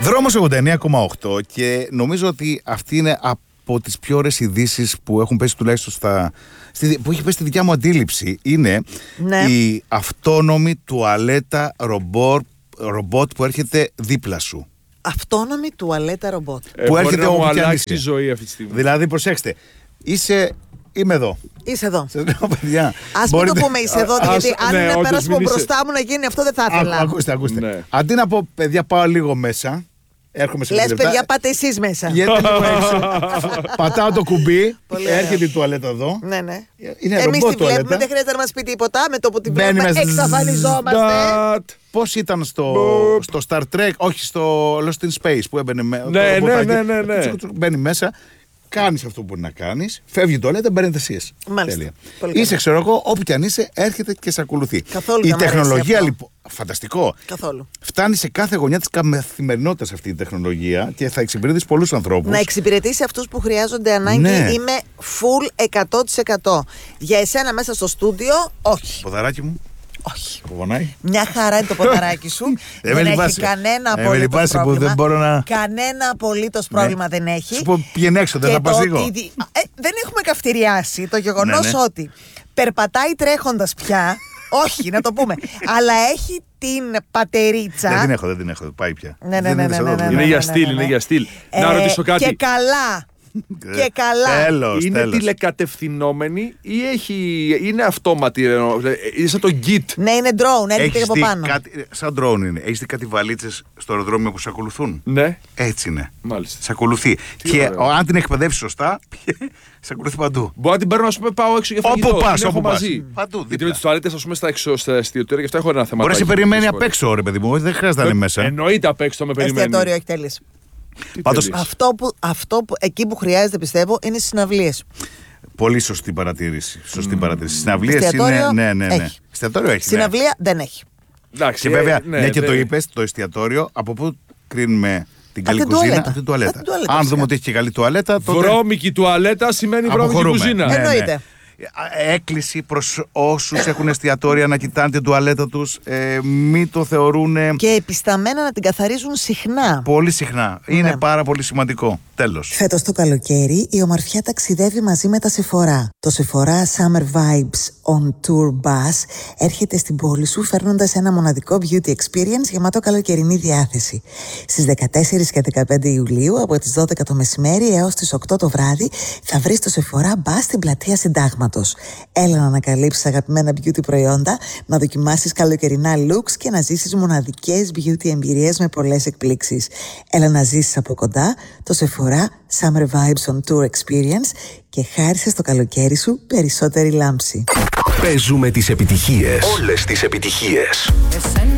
Δρόμος 89,8 και νομίζω ότι αυτή είναι από τις πιο ωραίες ειδήσεις που έχουν πέσει τουλάχιστον που έχει πέσει στη δικιά μου αντίληψη. Είναι η αυτόνομη τουαλέτα ρομπότ που έρχεται δίπλα σου. Αυτόνομη τουαλέτα ρομπότ. Που έρχεται όπου αλλάξει αλλάξει τη ζωή αυτή τη στιγμή. Δηλαδή, προσέξτε, είμαι εδώ. Είσαι εδώ. Σας λέω, παιδιά. Ας μην το πούμε είσαι εδώ, γιατί αν είναι πέρασμα μπροστά μου να γίνει αυτό δεν θα ήθελα. Ακούστε. Ναι. Αντί να πω, παιδιά, πάω λίγο μέσα. Έρχομαι σε 5 λεπτά. Λες, παιδιά, πάτε εσείς μέσα. Γίνεται λίγο έξω. Πατάω το κουμπί. Έρχεται η τουαλέτα εδώ. Ναι. Εμείς τη βλέπουμε, δεν χρειάζεται να μας πει τίποτα. Με το που τη βλέπουμε, μέσα. εξαφανιζόμαστε. Πώς ήταν στο Star Trek, όχι στο Lost in Space που έμπαινε μέσα. Ναι. Μπαίνει μέσα. Κάνεις αυτό που μπορεί να κάνεις, φεύγει η τουαλέτα, μπαίνετε εσείς. Μάλιστα. Είσαι, ξέρω εγώ, όπου κι αν είσαι, έρχεται και σε ακολουθεί. Καθόλου η τεχνολογία, λοιπόν. Φανταστικό. Καθόλου. Φτάνει σε κάθε γωνιά της καθημερινότητας αυτή η τεχνολογία και θα εξυπηρετήσει πολλούς ανθρώπους. Να εξυπηρετήσει αυτούς που χρειάζονται ανάγκη. Ναι. Είμαι full 100%. Για εσένα μέσα στο στούντιο, όχι. Ποδαράκι μου. Όχι. Πονάει. Μια χαρά είναι το ποδαράκι σου. Δεν έχει κανένα απολύτως πρόβλημα. Που δεν μπορώ να... Κανένα απολύτως πρόβλημα δεν έχει. Σου πω, πήγαινε έξω, δεν θα πας λίγο. Δεν έχουμε καυτηριάσει το γεγονός ότι περπατάει τρέχοντας πια. Όχι, να το πούμε. Αλλά έχει την πατερίτσα. Δεν την έχω. Πάει πια. Ναι. Είναι για στυλ, είναι για στυλ. Να ρωτήσω κάτι. Και καλά. Και καλά. Είναι τηλεκατευθυνόμενη ή είναι αυτόματη? Είναι σαν το Git. Ναι, είναι drone, έρχεται από πάνω. Σαν drone είναι. Έχεις δει κάτι βαλίτσες στο αεροδρόμιο που σε ακολουθούν? Ναι. Έτσι είναι. Μάλιστα. Σε ακολουθεί. Και αν την εκπαιδεύσει σωστά, σε ακολουθεί παντού. Μπορώ να την παίρνω, να πάω έξω για φαγητό. Όπου πας. Παντού. Γιατί με τις τουαλέτες, ας πούμε, στα εστιατόρια, γι' αυτό έχω ένα θέμα. Μπορεί να σε περιμένει απ' έξω, ρε παιδί μου, δεν χρειάζεται να είναι μέσα. Εννοείται απ' έξω με περιμένει. Εστιατόριο έχει τέλειες. Πάντως, εκεί που χρειάζεται, πιστεύω, είναι στις συναυλίες. Πολύ σωστή παρατήρηση. Συναυλίες είναι. Ναι. Εστιατόριο έχει. Συναυλία δεν έχει. Και βέβαια, και το είπες, το εστιατόριο, από πού κρίνουμε την καλή κουζίνα? Από την τουαλέτα. Αν δούμε ότι έχει και καλή τουαλέτα. Βρώμικη τουαλέτα σημαίνει βρώμικη κουζίνα. Εννοείται. Έκκληση προς όσους έχουν εστιατόρια να κοιτάνε την τουαλέτα τους, μην το θεωρούν. Και επισταμμένα να την καθαρίζουν συχνά. Πολύ συχνά. Είναι πάρα πολύ σημαντικό. Τέλος. Φέτος το καλοκαίρι η ομορφιά ταξιδεύει μαζί με τα Sephora. Το Sephora Summer Vibes on Tour Bus έρχεται στην πόλη σου φέρνοντας ένα μοναδικό beauty experience γεμάτο καλοκαιρινή διάθεση. Στις 14 και 15 Ιουλίου από τις 12 το μεσημέρι έως τις 8 το βράδυ θα βρεις το Sephora Bus στην πλατεία Συντάγματος. Έλα να ανακαλύψεις αγαπημένα beauty προϊόντα, να δοκιμάσεις καλοκαιρινά looks και να ζήσεις μοναδικές beauty εμπειρίες με πολλές εκπλήξεις. Έλα να ζήσεις από κοντά το Sephora Summer Vibes on Tour Experience και χάρισε στο καλοκαίρι σου περισσότερη λάμψη. Παίζουμε τις επιτυχίες. Όλες τις επιτυχίες.